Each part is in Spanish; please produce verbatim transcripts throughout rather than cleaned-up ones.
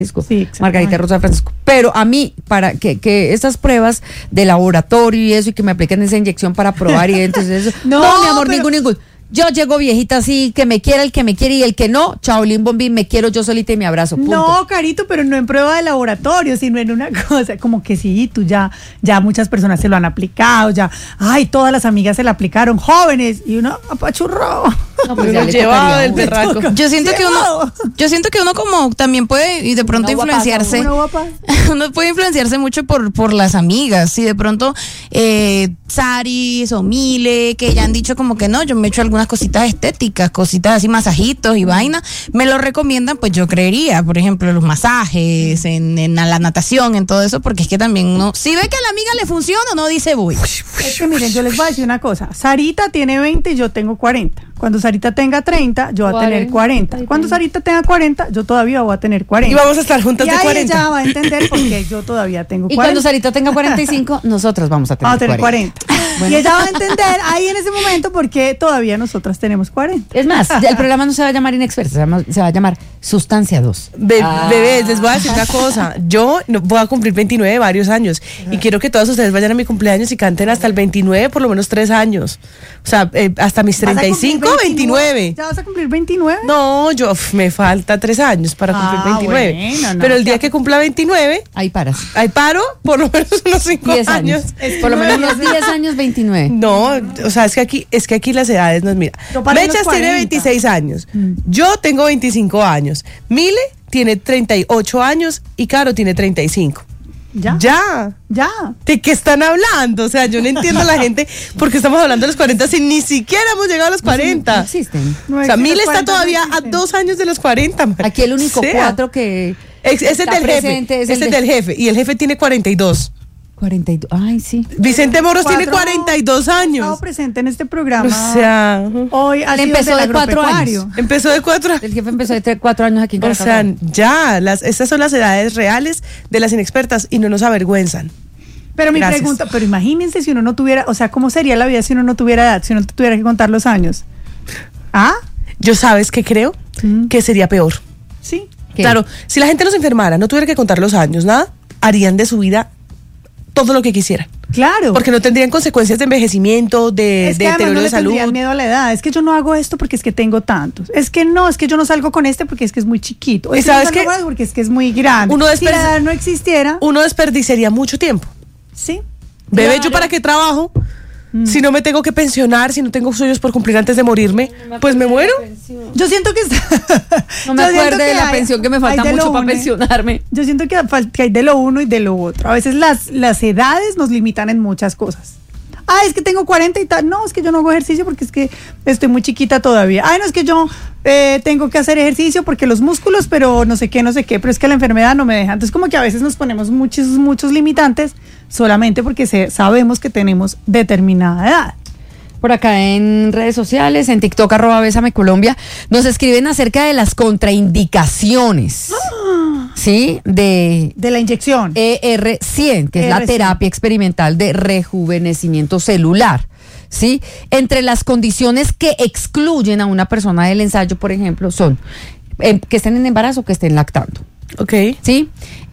Sí, Margarita Rosa Francisco. Pero a mí, para que, que estas pruebas de laboratorio y eso, y que me apliquen esa inyección para probar y entonces eso. No, no, mi amor, pero... ningún, ningún. Yo llego viejita así, que me quiera el que me quiere y el que no, chaolín bombín, me quiero yo solita y me abrazo, punto. No, Carito, pero no en prueba de laboratorio, sino en una cosa, como que sí, tú ya, ya muchas personas se lo han aplicado, ya, ay, todas las amigas se la aplicaron, jóvenes, y uno apachurró. No, pues lo llevaba del berraco. Yo siento que uno, yo siento que uno como también puede y de pronto Una influenciarse, guapa, uno puede influenciarse mucho por por las amigas. Si de pronto eh, Saris o Mile, que ya han dicho como que no, yo me he hecho algunas cositas estéticas, cositas así, masajitos y vaina, me lo recomiendan, pues yo creería, por ejemplo, los masajes, en, en la natación, en todo eso, porque es que también uno, si ve que a la amiga le funciona, no dice voy. Es que miren, yo les voy a decir una cosa, Sarita tiene veinte y yo tengo cuarenta. Cuando Sarita tenga treinta, yo voy a tener cuarenta. Cuando Sarita tenga cuarenta, yo todavía voy a tener cuarenta. Y vamos a estar juntas y de ahí cuarenta. ella va a entender por qué yo todavía tengo Y cuarenta. cuando Sarita tenga cuarenta y cinco, nosotras vamos a tener, Vamos a tener cuarenta. Bueno. Y ella va a entender ahí en ese momento por qué todavía nosotras tenemos cuarenta. Es más, el programa no se va a llamar Inexperta, se, llama, se va a llamar Sustancia dos. Be- Ah. Bebés, les voy a decir una cosa. Yo no, voy a cumplir veintinueve varios años y quiero que todos ustedes vayan a mi cumpleaños y canten hasta el veintinueve, por lo menos tres años. O sea, eh, hasta mis treinta y cinco, veintinueve. ¿Ya vas a cumplir veintinueve? No, yo uf, me falta tres años para cumplir Ah, veintinueve. bueno, no, Pero el día ya. que cumpla veintinueve, Ahí paras. ahí paro por lo menos unos cinco diez años. años. Por lo menos unos diez años, veintinueve. No, o sea, es que aquí, es que aquí las edades nos mira. Yo paro en los Mechas tiene cuarenta. veintiséis años. Yo tengo veinticinco años. Mile tiene treinta y ocho años y Caro tiene treinta y cinco. ¿Ya? Ya. Ya. ¿De qué están hablando? O sea, yo no entiendo a la gente porque estamos hablando de los cuarenta si ni siquiera hemos llegado a los No cuarenta. existen. No O sea, existen, Mile los está cuarenta todavía no a existen. dos años de los cuarenta. man. Aquí el único O sea, cuatro que es- Ese es está del jefe. presente es Ese el es de- del jefe. Y el jefe tiene cuarenta y dos. cuarenta y dos. Ay, sí. Vicente Moros tiene Cuatro- cuarenta y dos Estado años. presente en este programa. O sea, hoy ha Él sido empezó del de cuatro agropecuario. años. empezó de cuatro. El jefe empezó de tres, cuatro años aquí en O Caracas. sea, ya, las, estas son las edades reales de las inexpertas y no nos avergüenzan. Pero mi Gracias. pregunta, pero imagínense si uno no tuviera, o sea, ¿cómo sería la vida si uno no tuviera edad, si uno tuviera que contar los años? ¿Ah? Yo sabes que creo Mm. que sería peor. Sí. ¿Qué? Claro, si la gente no se enfermara, no tuviera que contar los años, nada, harían de su vida todo lo que quisieran. Claro. Porque no tendrían consecuencias de envejecimiento, de, es que de además deterioro no de le salud. tendrían miedo a la edad. Es que yo no hago esto porque es que tengo tantos. Es que no, es que yo no salgo con este porque es que es muy chiquito. ¿Y Es que no sabes salgo qué? con este porque es que es muy grande. Uno si la desperdicia- edad no existiera, Uno desperdiciaría mucho tiempo. sí. Bebé, Claro. ¿yo para qué trabajo? Si no me tengo que pensionar, si no tengo sueños por cumplir antes de morirme, pues me muero. Yo siento que No me yo siento acuerdo de que la hay- pensión que me hay falta de lo mucho para uno, ¿eh? pensionarme. Yo siento que, fal- que hay de lo uno y de lo otro. A veces las, las edades nos limitan en muchas cosas. Ah, es que tengo cuarenta y tal. No, es que yo no hago ejercicio porque es que estoy muy chiquita todavía. Ay, no, es que yo eh, tengo que hacer ejercicio porque los músculos, pero no sé qué, no sé qué. Pero es que la enfermedad no me deja. Entonces, como que a veces nos ponemos muchos, muchos limitantes solamente porque se, sabemos que tenemos determinada edad. Por acá en redes sociales, en TikTok, arroba Bésame Colombia, nos escriben acerca de las contraindicaciones, ¿sí? De De la inyección. E R cien, que es la E R cien. terapia experimental de rejuvenecimiento celular, ¿sí? Entre las condiciones que excluyen a una persona del ensayo, por ejemplo, son eh, que estén en embarazo o que estén lactando, Ok. ¿sí?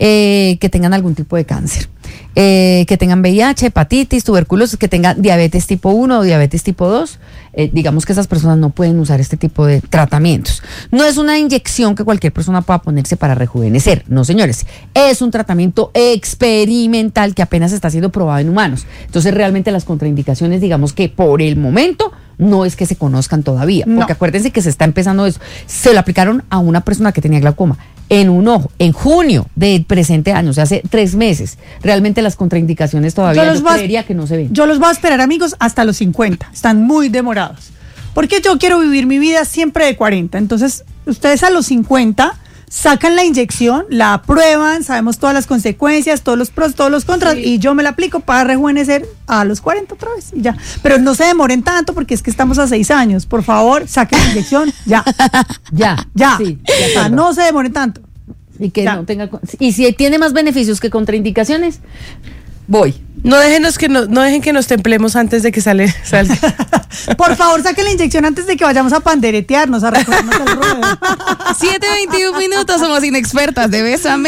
Eh, que tengan algún tipo de cáncer, eh, que tengan V I H, hepatitis, tuberculosis, que tengan diabetes tipo uno o diabetes tipo dos. Eh, digamos que esas personas no pueden usar este tipo de tratamientos. No es una inyección que cualquier persona pueda ponerse para rejuvenecer, no señores. Es un tratamiento experimental que apenas está siendo probado en humanos. Entonces realmente las contraindicaciones, digamos que por el momento no es que se conozcan todavía, No. porque acuérdense que se está empezando eso. Se lo aplicaron a una persona que tenía glaucoma en un ojo, en junio del presente año, o sea, hace tres meses. Realmente las contraindicaciones todavía yo, los voy a- creería que no se ven. Yo los voy a esperar, amigos, hasta los cincuenta. Están muy demorados. Porque yo quiero vivir mi vida siempre de cuarenta. Entonces, ustedes a los cincuenta sacan la inyección, la aprueban, sabemos todas las consecuencias, todos los pros, todos los contras, Sí. y yo me la aplico para rejuvenecer a los cuarenta otra vez y ya. Pero no se demoren tanto porque es que estamos a seis años. Por favor, saquen la inyección ya. Ya, Ya. sí, de O sea, acuerdo. no se demoren tanto. Y que ya. no tenga con- y si tiene más beneficios que contraindicaciones, voy. No déjenos que no, no dejen que nos templemos antes de que sale, salga. Por favor, saque la inyección antes de que vayamos a panderetearnos, a recorrernos el ruedo. siete veintiún minutos, somos inexpertas de Bésame.